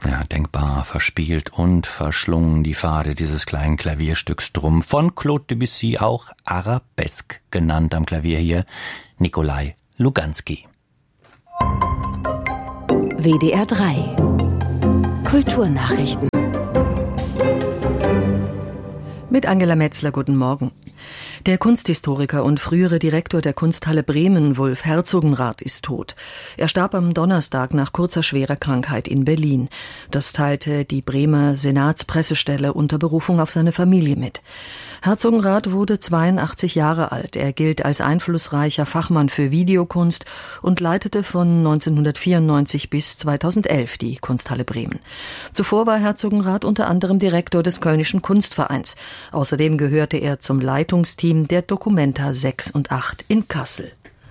Ja, denkbar verspielt und verschlungen die Pfade dieses kleinen Klavierstücks drum. Von Claude Debussy auch Arabesque genannt am Klavier hier, Nikolai Luganski. WDR 3 Kulturnachrichten mit Angela Metzler, guten Morgen. Der Kunsthistoriker und frühere Direktor der Kunsthalle Bremen, Wulf Herzogenrath, ist tot. Er starb am Donnerstag nach kurzer schwerer Krankheit in Berlin. Das teilte die Bremer Senatspressestelle unter Berufung auf seine Familie mit. Herzogenrath wurde 82 Jahre alt. Er gilt als einflussreicher Fachmann für Videokunst und leitete von 1994 bis 2011 die Kunsthalle Bremen. Zuvor war Herzogenrath unter anderem Direktor des Kölnischen Kunstvereins. Außerdem gehörte er zum Leitungsteam der Documenta 6 und 8 in Kassel.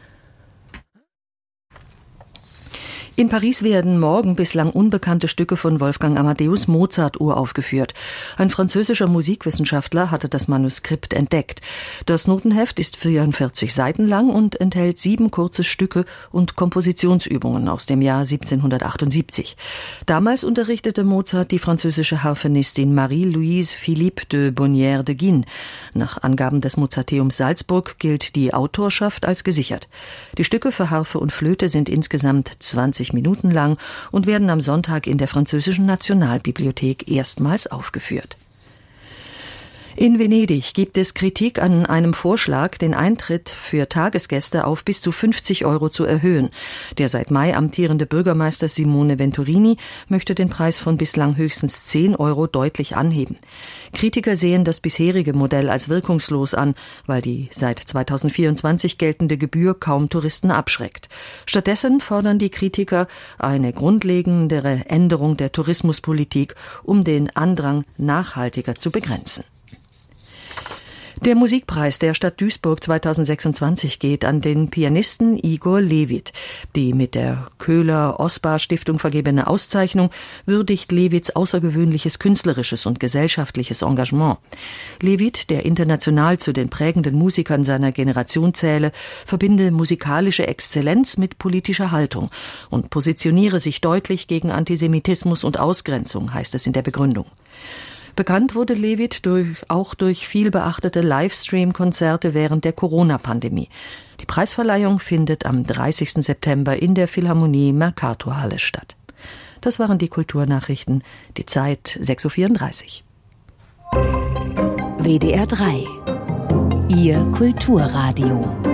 In Paris werden morgen bislang unbekannte Stücke von Wolfgang Amadeus Mozart uraufgeführt. Ein französischer Musikwissenschaftler hatte das Manuskript entdeckt. Das Notenheft ist 44 Seiten lang und enthält 7 kurze Stücke und Kompositionsübungen aus dem Jahr 1778. Damals unterrichtete Mozart die französische Harfenistin Marie-Louise Philippe de Bonnière de Guin. Nach Angaben des Mozarteums Salzburg gilt die Autorschaft als gesichert. Die Stücke für Harfe und Flöte sind insgesamt 20 Minuten lang und werden am Sonntag in der französischen Nationalbibliothek erstmals aufgeführt. In Venedig gibt es Kritik an einem Vorschlag, den Eintritt für Tagesgäste auf bis zu 50 € zu erhöhen. Der seit Mai amtierende Bürgermeister Simone Venturini möchte den Preis von bislang höchstens 10 € deutlich anheben. Kritiker sehen das bisherige Modell als wirkungslos an, weil die seit 2024 geltende Gebühr kaum Touristen abschreckt. Stattdessen fordern die Kritiker eine grundlegendere Änderung der Tourismuspolitik, um den Andrang nachhaltiger zu begrenzen. Der Musikpreis der Stadt Duisburg 2026 geht an den Pianisten Igor Levit. Die mit der Köhler-Osbar-Stiftung vergebene Auszeichnung würdigt Levits außergewöhnliches künstlerisches und gesellschaftliches Engagement. Levit, der international zu den prägenden Musikern seiner Generation zähle, verbinde musikalische Exzellenz mit politischer Haltung und positioniere sich deutlich gegen Antisemitismus und Ausgrenzung, heißt es in der Begründung. Bekannt wurde Levit auch durch viel beachtete Livestream-Konzerte während der Corona-Pandemie. Die Preisverleihung findet am 30. September in der Philharmonie Mercatorhalle statt. Das waren die Kulturnachrichten, die Zeit 6:34 Uhr. WDR 3 Ihr Kulturradio.